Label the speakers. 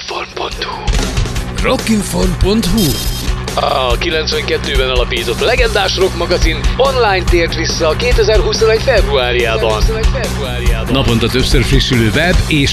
Speaker 1: Rockinfon.hu A 92-ben alapított legendás rock magazin online tért vissza 2021. februárjában. Naponta többször frissülő web és